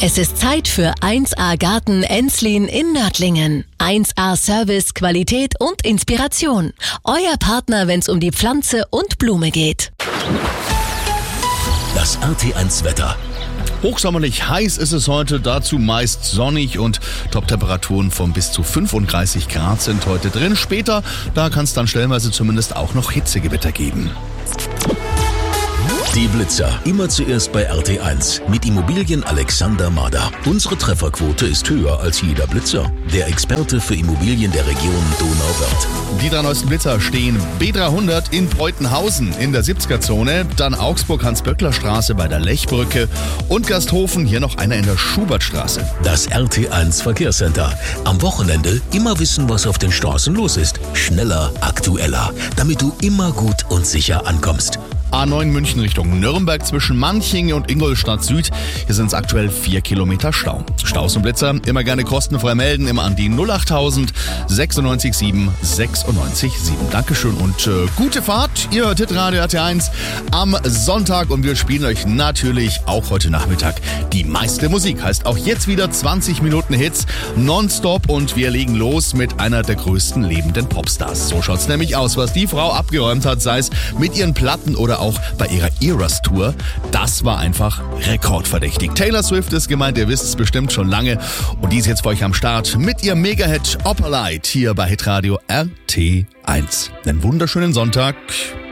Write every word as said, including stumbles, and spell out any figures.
Es ist Zeit für eins A Garten Enslin in Nördlingen. eins A Service, Qualität und Inspiration. Euer Partner, wenn es um die Pflanze und Blume geht. Das R T eins Wetter. Hochsommerlich heiß ist es heute, dazu meist sonnig und Top-Temperaturen von bis zu fünfunddreißig Grad sind heute drin. Später, da kann es dann stellenweise zumindest auch noch Hitzegewitter geben. Die Blitzer. Immer zuerst bei R T eins. Mit Immobilien Alexander Mader. Unsere Trefferquote ist höher als jeder Blitzer. Der Experte für Immobilien der Region Donauwörth. Die drei neuesten Blitzer stehen B dreihundert in Breutenhausen in der siebziger-Zone, dann Augsburg-Hans-Böckler-Straße bei der Lechbrücke und Gasthofen, hier noch einer in der Schubertstraße. Das R T eins Verkehrscenter. Am Wochenende immer wissen, was auf den Straßen los ist. Schneller, aktueller, damit du immer gut und sicher ankommst. A neun München Richtung Nürnberg zwischen Manching und Ingolstadt Süd. Hier sind es aktuell vier Kilometer Stau. Staus und Blitzer immer gerne kostenfrei melden, immer an die null achttausend sechsundneunzig sieben sechsundneunzig sieben. Dankeschön und äh, gute Fahrt. Ihr hört Hitradio R T eins am Sonntag und wir spielen euch natürlich auch heute Nachmittag die meiste Musik. Heißt auch jetzt wieder zwanzig Minuten Hits nonstop und wir legen los mit einer der größten lebenden Popstars. So schaut's nämlich aus, was die Frau abgeräumt hat, sei es mit ihren Platten oder auch bei ihrer Eras Tour. Das war einfach rekordverdächtig. Taylor Swift ist gemeint, ihr wisst es bestimmt schon lange. Und die ist jetzt für euch am Start mit ihrem Mega-Hit Opalite hier bei Hitradio R T eins. Einen wunderschönen Sonntag.